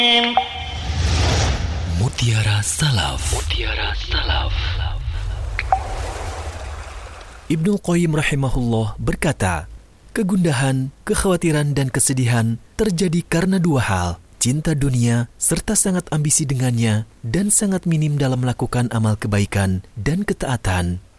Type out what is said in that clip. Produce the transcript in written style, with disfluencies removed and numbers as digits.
Mutiara Salaf. Mutiara Salaf. Ibnu Qayyim rahimahullah berkata, kegundahan, kekhawatiran dan kesedihan terjadi karena dua hal, cinta dunia serta sangat ambisi dengannya dan sangat minim dalam melakukan amal kebaikan dan ketaatan.